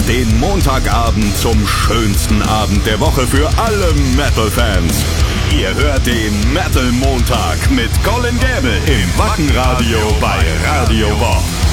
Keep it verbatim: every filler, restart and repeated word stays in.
den Montagabend zum schönsten Abend der Woche für alle Metal-Fans. Ihr hört den Metal Montag mit Colin Gäbel im Wackenradio bei Radio Bob.